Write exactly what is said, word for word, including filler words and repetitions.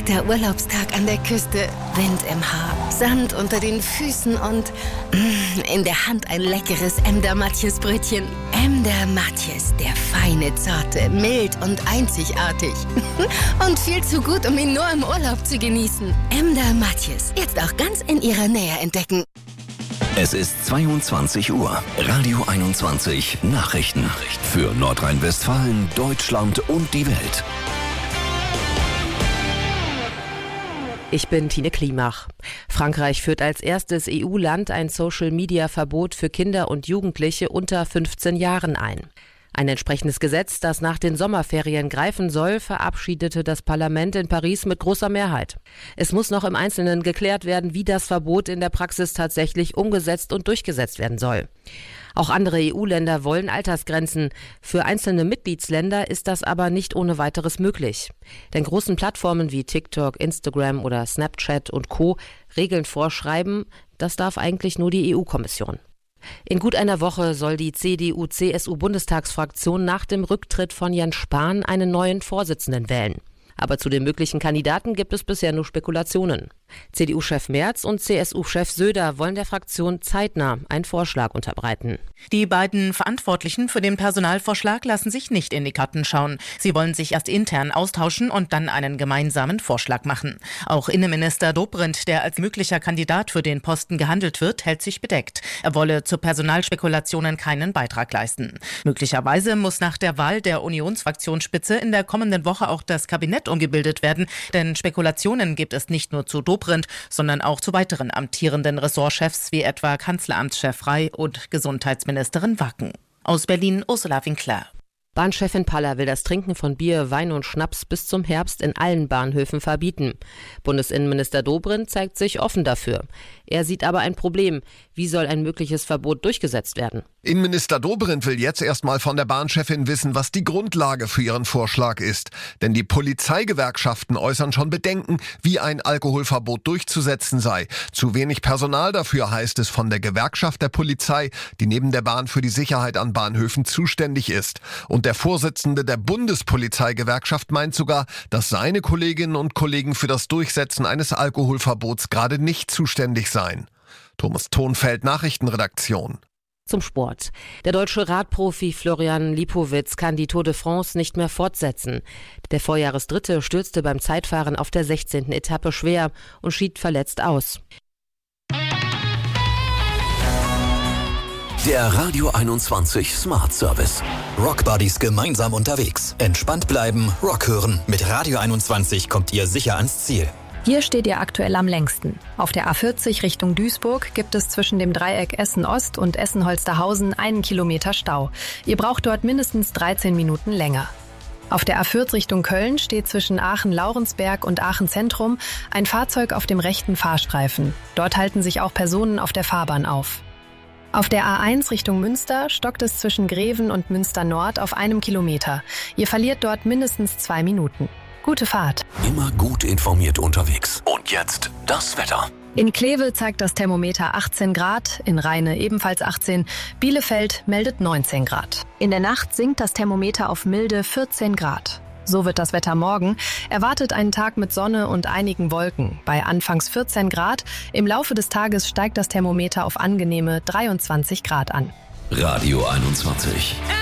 perfekter Urlaubstag an der Küste. Wind im Haar, Sand unter den Füßen und mh, in der Hand ein leckeres Emder Matjes-Brötchen. Emder Matjes, der feine, zarte, mild und einzigartig. Und viel zu gut, um ihn nur im Urlaub zu genießen. Emder Matjes, jetzt auch ganz in ihrer Nähe entdecken. Es ist zweiundzwanzig Uhr. Radio einundzwanzig Nachrichten. Für Nordrhein-Westfalen, Deutschland und die Welt. Ich bin Tine Klimach. Frankreich führt als erstes E U-Land ein Social-Media-Verbot für Kinder und Jugendliche unter fünfzehn Jahren ein. Ein entsprechendes Gesetz, das nach den Sommerferien greifen soll, verabschiedete das Parlament in Paris mit großer Mehrheit. Es muss noch im Einzelnen geklärt werden, wie das Verbot in der Praxis tatsächlich umgesetzt und durchgesetzt werden soll. Auch andere E U-Länder wollen Altersgrenzen. Für einzelne Mitgliedsländer ist das aber nicht ohne weiteres möglich. Denn großen Plattformen wie TikTok, Instagram oder Snapchat und Co. Regeln vorschreiben, das darf eigentlich nur die E U-Kommission. In gut einer Woche soll die C D U-C S U-Bundestagsfraktion nach dem Rücktritt von Jens Spahn einen neuen Vorsitzenden wählen. Aber zu den möglichen Kandidaten gibt es bisher nur Spekulationen. C D U-Chef Merz und C S U-Chef Söder wollen der Fraktion zeitnah einen Vorschlag unterbreiten. Die beiden Verantwortlichen für den Personalvorschlag lassen sich nicht in die Karten schauen. Sie wollen sich erst intern austauschen und dann einen gemeinsamen Vorschlag machen. Auch Innenminister Dobrindt, der als möglicher Kandidat für den Posten gehandelt wird, hält sich bedeckt. Er wolle zu Personalspekulationen keinen Beitrag leisten. Möglicherweise muss nach der Wahl der Unionsfraktionsspitze in der kommenden Woche auch das Kabinett umgebildet werden, denn Spekulationen gibt es nicht nur zu Dobrindt, sondern auch zu weiteren amtierenden Ressortchefs wie etwa Kanzleramtschef Rey und Gesundheitsministerin Wacken. Aus Berlin Ursula Winkler. Bahnchefin Paller will das Trinken von Bier, Wein und Schnaps bis zum Herbst in allen Bahnhöfen verbieten. Bundesinnenminister Dobrindt zeigt sich offen dafür. Er sieht aber ein Problem. Wie soll ein mögliches Verbot durchgesetzt werden? Innenminister Dobrindt will jetzt erstmal von der Bahnchefin wissen, was die Grundlage für ihren Vorschlag ist. Denn die Polizeigewerkschaften äußern schon Bedenken, wie ein Alkoholverbot durchzusetzen sei. Zu wenig Personal dafür, heißt es von der Gewerkschaft der Polizei, die neben der Bahn für die Sicherheit an Bahnhöfen zuständig ist. Und der Vorsitzende der Bundespolizeigewerkschaft meint sogar, dass seine Kolleginnen und Kollegen für das Durchsetzen eines Alkoholverbots gerade nicht zuständig seien. Thomas Thonfeld, Nachrichtenredaktion. Zum Sport. Der deutsche Radprofi Florian Lipowitz kann die Tour de France nicht mehr fortsetzen. Der Vorjahresdritte stürzte beim Zeitfahren auf der sechzehnten Etappe schwer und schied verletzt aus. Der Radio einundzwanzig Smart Service. Rockbuddies gemeinsam unterwegs. Entspannt bleiben, Rock hören. Mit Radio einundzwanzig kommt ihr sicher ans Ziel. Hier steht ihr aktuell am längsten. Auf der A vierzig Richtung Duisburg gibt es zwischen dem Dreieck Essen-Ost und Essen-Holsterhausen einen Kilometer Stau. Ihr braucht dort mindestens dreizehn Minuten länger. Auf der A vierzig Richtung Köln steht zwischen Aachen-Laurensberg und Aachen-Zentrum ein Fahrzeug auf dem rechten Fahrstreifen. Dort halten sich auch Personen auf der Fahrbahn auf. Auf der A eins Richtung Münster stockt es zwischen Greven und Münster Nord auf einem Kilometer. Ihr verliert dort mindestens zwei Minuten. Gute Fahrt. Immer gut informiert unterwegs. Und jetzt das Wetter. In Kleve zeigt das Thermometer achtzehn Grad, in Rheine ebenfalls achtzehn, Bielefeld meldet neunzehn Grad. In der Nacht sinkt das Thermometer auf milde vierzehn Grad. So wird das Wetter morgen. Erwartet einen Tag mit Sonne und einigen Wolken. Bei anfangs vierzehn Grad. Im Laufe des Tages steigt das Thermometer auf angenehme dreiundzwanzig Grad an. Radio einundzwanzig.